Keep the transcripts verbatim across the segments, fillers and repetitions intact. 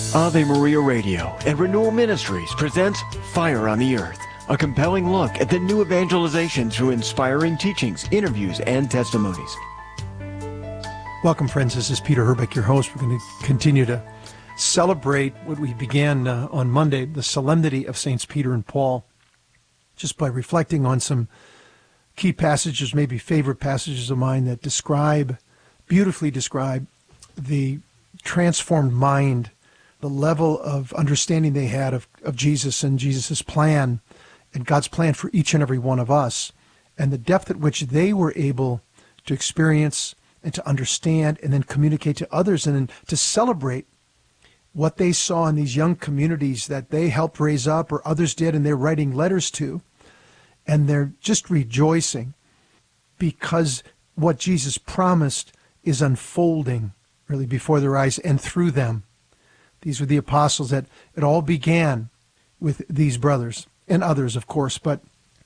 Ave Maria Radio and Renewal Ministries presents Fire on the Earth, a compelling look at the new evangelization through inspiring teachings, interviews, and testimonies. Welcome, friends. This is Peter Herbeck, your host. We're going to continue to celebrate what we began uh, on Monday, the solemnity of Saints Peter and Paul, just by reflecting on some key passages, maybe favorite passages of mine that describe, beautifully describe, the transformed mind, the level of understanding they had of, of Jesus and Jesus' plan and God's plan for each and every one of us, and the depth at which they were able to experience and to understand and then communicate to others and then to celebrate what they saw in these young communities that they helped raise up or others did and they're writing letters to. And they're just rejoicing because what Jesus promised is unfolding really before their eyes and through them. These were the apostles that it all began with these brothers and others, of course, but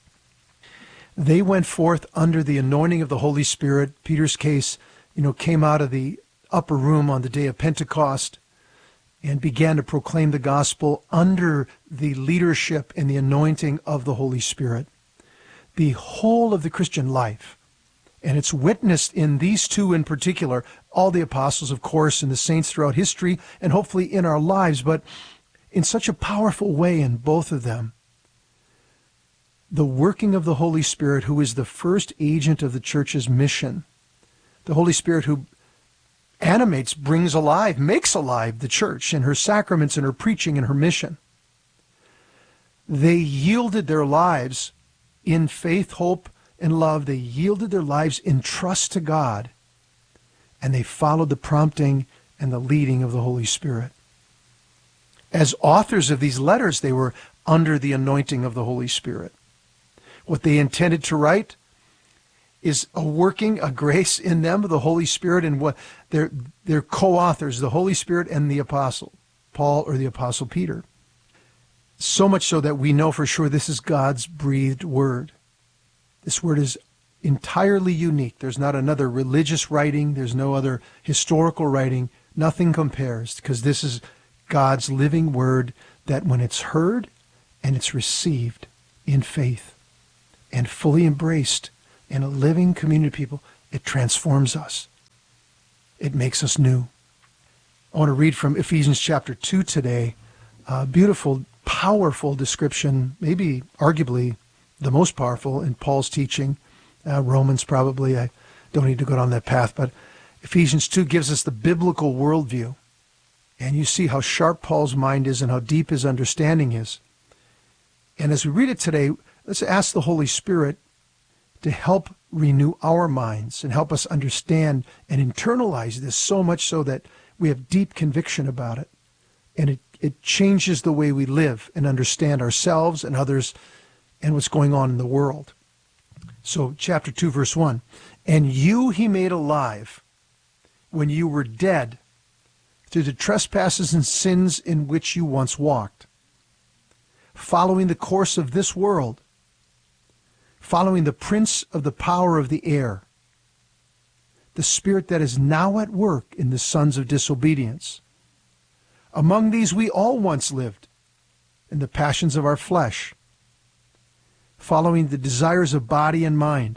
they went forth under the anointing of the Holy Spirit. Peter's case, you know, came out of the upper room on the day of Pentecost and began to proclaim the gospel under the leadership and the anointing of the Holy Spirit. The whole of the Christian life, and it's witnessed in these two in particular, all the apostles, of course, and the saints throughout history, and hopefully in our lives, but in such a powerful way in both of them. The working of the Holy Spirit, who is the first agent of the church's mission. The Holy Spirit who animates, brings alive, makes alive the church and her sacraments and her preaching and her mission. They yielded their lives in faith, hope, and love. They yielded their lives in trust to God, and they followed the prompting and the leading of the Holy Spirit. As authors of these letters, they were under the anointing of the Holy Spirit. What they intended to write is a working, a grace in them, the Holy Spirit, and what they're, they're co-authors, the Holy Spirit and the Apostle, Paul or the Apostle Peter. So much so that we know for sure this is God's breathed word. This word is entirely unique. There's not another religious writing. There's no other historical writing. Nothing compares, because this is God's living word that when it's heard and it's received in faith and fully embraced in a living community of people, it transforms us. It makes us new. I want to read from Ephesians chapter two today, a beautiful, powerful description, maybe arguably the most powerful in Paul's teaching. Uh, Romans probably, I don't need to go down that path, but Ephesians two gives us the biblical worldview. And you see how sharp Paul's mind is and how deep his understanding is. And as we read it today, let's ask the Holy Spirit to help renew our minds and help us understand and internalize this so much so that we have deep conviction about it. And it, it changes the way we live and understand ourselves and others and what's going on in the world. So chapter two, verse one, and you he made alive when you were dead through the trespasses and sins in which you once walked, following the course of this world, following the prince of the power of the air, the spirit that is now at work in the sons of disobedience. Among these we all once lived in the passions of our flesh, following the desires of body and mind,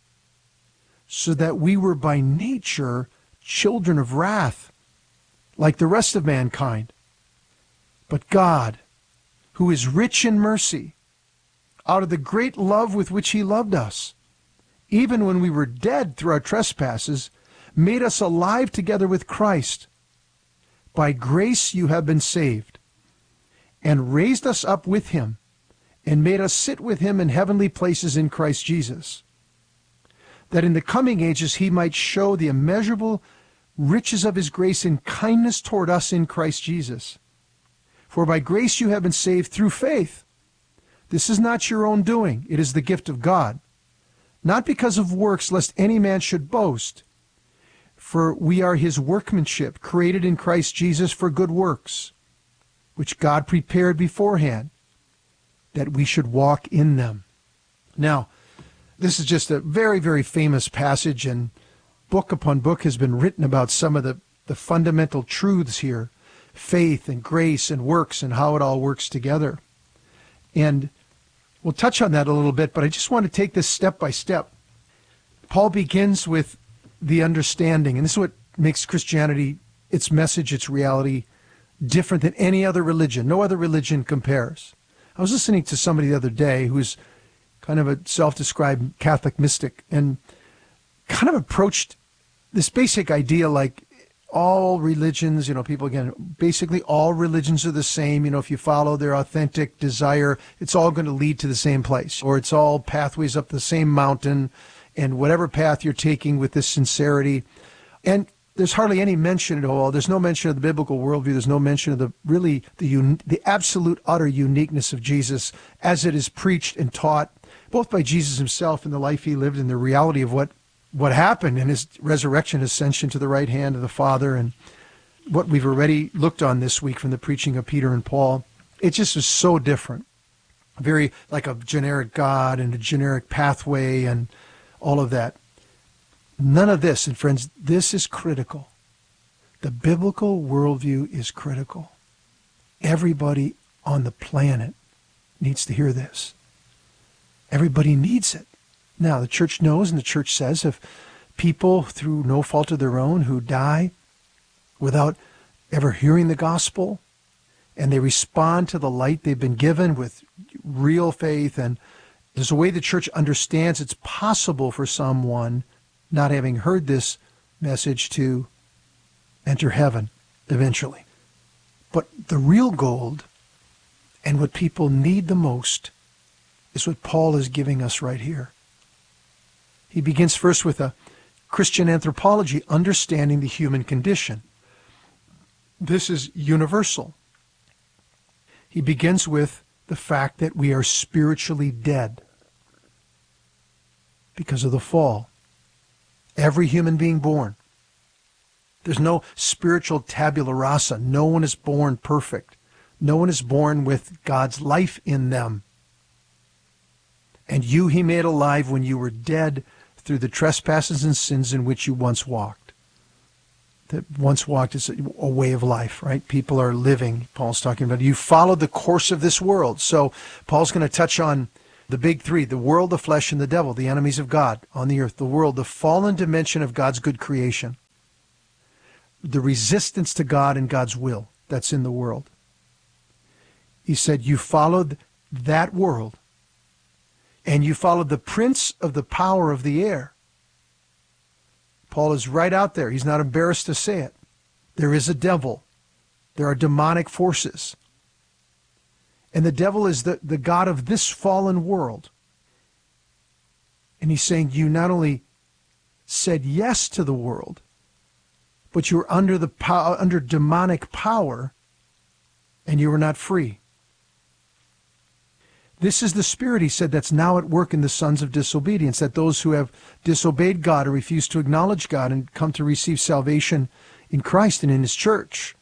so that we were by nature children of wrath, like the rest of mankind. But God, who is rich in mercy, out of the great love with which he loved us, even when we were dead through our trespasses, made us alive together with Christ. By grace you have been saved, and raised us up with him, and made us sit with him in heavenly places in Christ Jesus, that in the coming ages he might show the immeasurable riches of his grace and kindness toward us in Christ Jesus. For by grace you have been saved through faith. This is not your own doing, it is the gift of God, not because of works, lest any man should boast. For we are his workmanship, created in Christ Jesus for good works, which God prepared beforehand, that we should walk in them. Now, this is just a very, very famous passage, and book upon book has been written about some of the, the fundamental truths here. faith and grace and works and how it all works together. And we'll touch on that a little bit, but I just want to take this step by step. Paul begins with the understanding, and this is what makes Christianity, its message, its reality, different than any other religion. No other religion compares. I was listening to somebody the other day who's kind of a self-described Catholic mystic and kind of approached this basic idea like all religions, you know, people, again, basically all religions are the same. You know, if you follow their authentic desire, it's all going to lead to the same place, or it's all pathways up the same mountain, and whatever path you're taking with this sincerity. And there's hardly any mention at all. There's no mention of the biblical worldview. There's no mention of the really the un, the absolute utter uniqueness of Jesus as it is preached and taught, both by Jesus himself and the life he lived and the reality of what what happened in his resurrection, ascension to the right hand of the Father, and what we've already looked on this week from the preaching of Peter and Paul. It just is so different. Very like a generic God and a generic pathway and all of that. None of this, and friends, this is critical. The biblical worldview is critical. Everybody on the planet needs to hear this. Everybody needs it. Now, the church knows, and the church says, if people, through no fault of their own, who die without ever hearing the gospel, and they respond to the light they've been given with real faith, and there's a way the church understands it's possible for someone, not having heard this message, to enter heaven eventually. But the real gold, and what people need the most, is what Paul is giving us right here. He begins first with a Christian anthropology, understanding the human condition. This is universal. He begins with the fact that we are spiritually dead because of the fall. Every human being born. There's no spiritual tabula rasa. No one is born perfect. No one is born with God's life in them. And you he made alive when you were dead through the trespasses and sins in which you once walked. That once walked is a way of life, right? People are living. Paul's talking about, you followed the course of this world. So Paul's going to touch on the big three: the world, the flesh, and the devil, the enemies of God on the earth. The world, the fallen dimension of God's good creation. The resistance to God and God's will that's in the world. He said, you followed that world. And you followed the prince of the power of the air. Paul is right out there. He's not embarrassed to say it. There is a devil. There are demonic forces. And the devil is the, the god of this fallen world. And he's saying you not only said yes to the world, but you were under the power, under demonic power, and you were not free. This is the spirit, he said, that's now at work in the sons of disobedience, that those who have disobeyed God or refused to acknowledge God and come to receive salvation in Christ and in his church.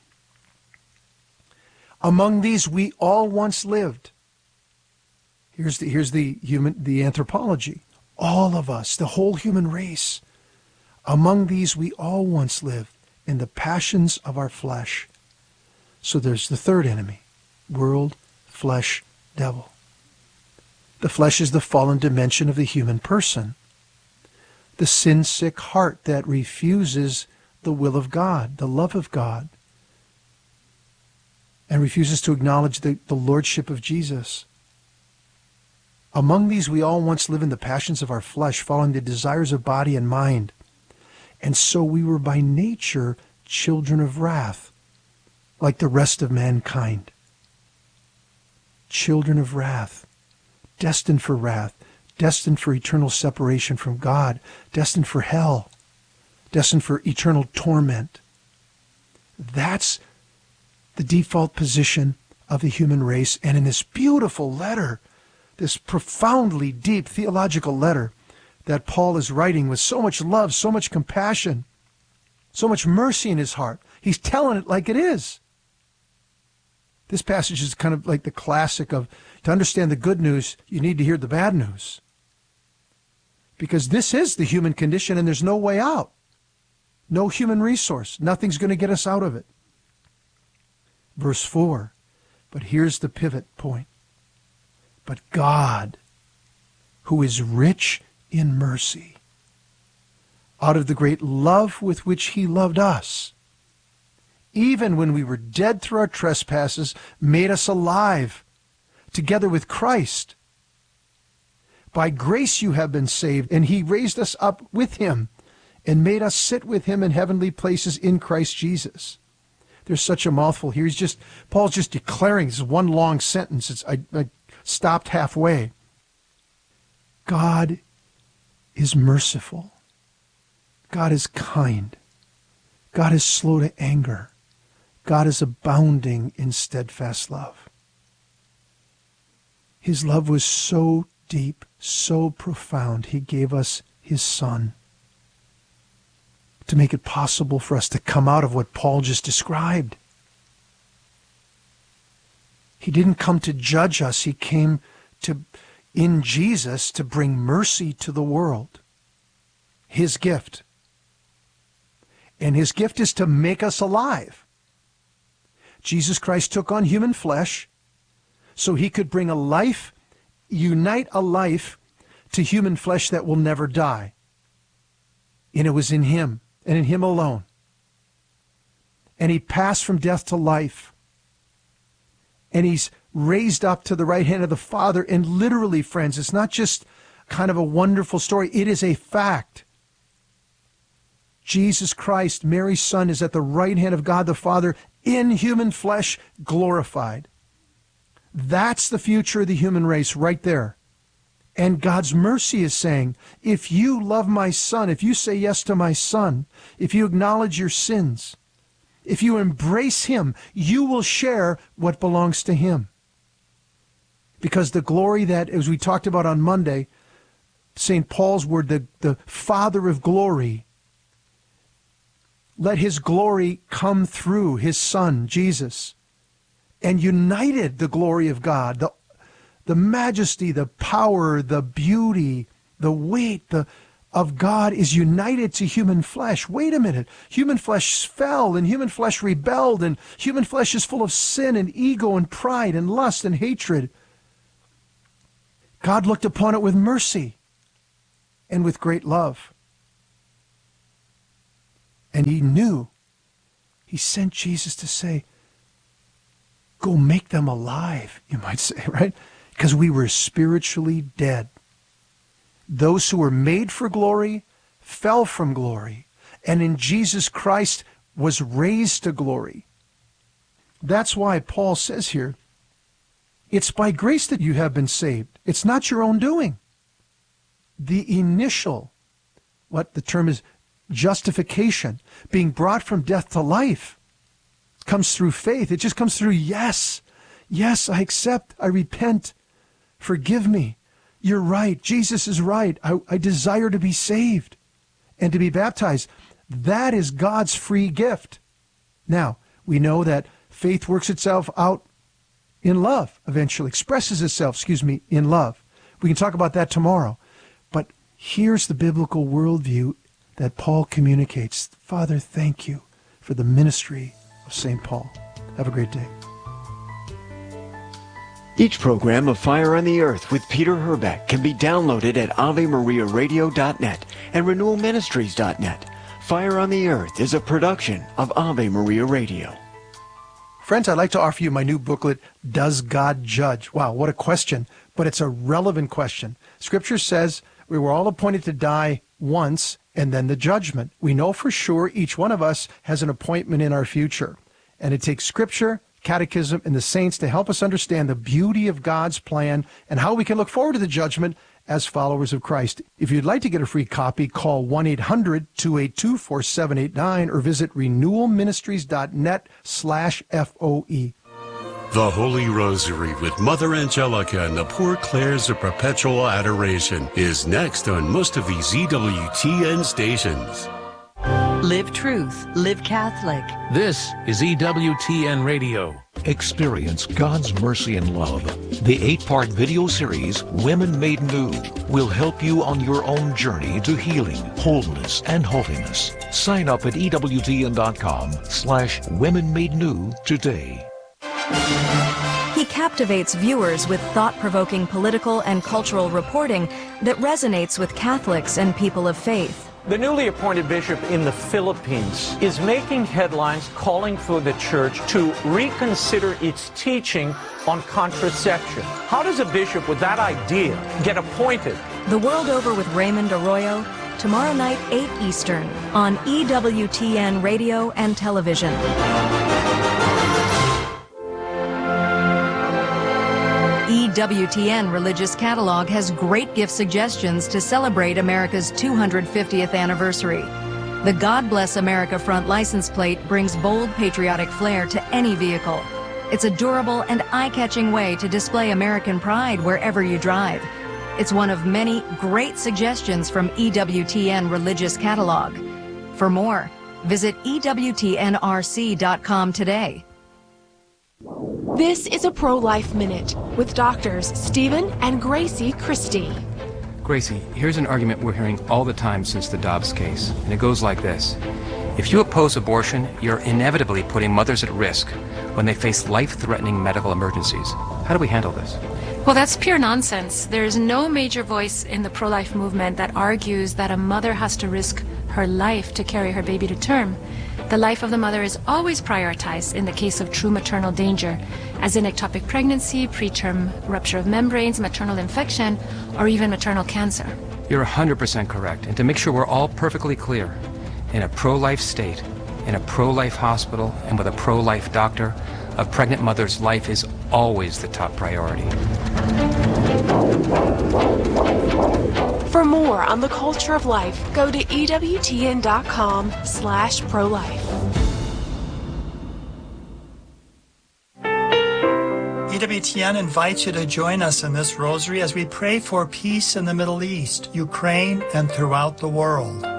Among these we all once lived. Here's the, here's the human, the anthropology. All of us, the whole human race. Among these we all once lived in the passions of our flesh. So there's the third enemy: world, flesh, devil. The flesh is the fallen dimension of the human person. The sin-sick heart that refuses the will of God, the love of God, and refuses to acknowledge the, the lordship of Jesus. Among these we all once lived in the passions of our flesh, following the desires of body and mind. And so we were by nature children of wrath, like the rest of mankind. Children of wrath. Destined for wrath, destined for eternal separation from God, destined for hell, destined for eternal torment. That's the default position of the human race. And in this beautiful letter, this profoundly deep theological letter that Paul is writing with so much love, so much compassion, so much mercy in his heart, he's telling it like it is. This passage is kind of like the classic of, to understand the good news, you need to hear the bad news. Because this is the human condition and there's no way out. No human resource. Nothing's going to get us out of it. Verse four, but here's the pivot point. But God, who is rich in mercy, out of the great love with which he loved us, even when we were dead through our trespasses, made us alive together with Christ. By grace you have been saved, and he raised us up with him and made us sit with him in heavenly places in Christ Jesus. There's such a mouthful here. He's just, Paul's just declaring this one long sentence. It's, I, I stopped halfway. God is merciful. God is kind. God is slow to anger. God is abounding in steadfast love. His love was so deep, so profound, he gave us his Son to make it possible for us to come out of what Paul just described. He didn't come to judge us. He came to, in Jesus, to bring mercy to the world. His gift. And his gift is to make us alive. Jesus Christ took on human flesh so he could bring a life, unite a life to human flesh that will never die. And it was in him, and in him alone. And he passed from death to life. And he's raised up to the right hand of the Father. And literally, friends, it's not just kind of a wonderful story. It is a fact. Jesus Christ, Mary's Son, is at the right hand of God the Father in human flesh, glorified. That's the future of the human race right there. And God's mercy is saying, if you love my Son, if you say yes to my Son, if you acknowledge your sins, if you embrace him, you will share what belongs to him. Because the glory that, as we talked about on Monday, Saint Paul's word, the, the Father of glory, let his glory come through his Son, Jesus, and united the glory of God, the The majesty, the power, the beauty, the weight the, of God is united to human flesh. Wait a minute. Human flesh fell, and human flesh rebelled, and human flesh is full of sin and ego and pride and lust and hatred. God looked upon it with mercy and with great love. And he knew. He sent Jesus to say, go make them alive, you might say, right? Because we were spiritually dead. Those who were made for glory fell from glory, and in Jesus Christ was raised to glory. That's why Paul says here, it's by grace that you have been saved. It's not your own doing. The initial, what the term is, justification, being brought from death to life, comes through faith. It just comes through, yes, yes, I accept, I repent. Forgive me. You're right. Jesus is right. I, I desire to be saved and to be baptized. That is God's free gift. Now, we know that faith works itself out in love, eventually, expresses itself, excuse me, in love. We can talk about that tomorrow. But here's the biblical worldview that Paul communicates. Father, thank you for the ministry of Saint Paul. Have a great day. Each program of Fire on the Earth with Peter Herbeck can be downloaded at ave maria radio dot net and renewal ministries dot net. Fire on the Earth is a production of Ave Maria Radio. Friends, I'd like to offer you my new booklet, Does God Judge? Wow, what a question, but it's a relevant question. Scripture says we were all appointed to die once and then the judgment. We know for sure each one of us has an appointment in our future. And it takes Scripture, Catechism, and the saints to help us understand the beauty of God's plan and how we can look forward to the judgment as followers of Christ. If you'd like to get a free copy, call one eight hundred two eight two four seven eight nine or visit renewal ministries dot net slash F O E. The Holy Rosary with Mother Angelica and the Poor Clares of Perpetual Adoration is next on most of these E W T N stations. Live truth, live Catholic. This is E W T N Radio. Experience God's mercy and love. The eight-part video series, Women Made New, will help you on your own journey to healing, wholeness, and holiness. Sign up at E W T N dot com slash Women Made New today. He captivates viewers with thought-provoking political and cultural reporting that resonates with Catholics and people of faith. The newly appointed bishop in the Philippines is making headlines calling for the church to reconsider its teaching on contraception. How does a bishop with that idea get appointed? The World Over with Raymond Arroyo, tomorrow night, eight Eastern, on E W T N Radio and Television. E W T N Religious Catalog has great gift suggestions to celebrate America's two hundred fiftieth anniversary. The God Bless America front license plate brings bold patriotic flair to any vehicle. It's a durable and eye-catching way to display American pride wherever you drive. It's one of many great suggestions from E W T N Religious Catalog. For more, visit E W T N R C dot com today. This is a Pro-Life Minute with doctors Stephen and Gracie Christie. Gracie, here's an argument we're hearing all the time since the Dobbs case, and it goes like this. If you oppose abortion, you're inevitably putting mothers at risk when they face life-threatening medical emergencies. How do we handle this? Well, that's pure nonsense. There's no major voice in the pro-life movement that argues that a mother has to risk her life to carry her baby to term. The life of the mother is always prioritized in the case of true maternal danger, as in ectopic pregnancy, preterm rupture of membranes, maternal infection, or even maternal cancer. You're one hundred percent correct. And to make sure we're all perfectly clear, in a pro-life state, in a pro-life hospital, and with a pro-life doctor, a pregnant mother's life is always the top priority. For more on the culture of life, go to E W T N dot com slash pro-life. E W T N invites you to join us in this rosary as we pray for peace in the Middle East, Ukraine, and throughout the world.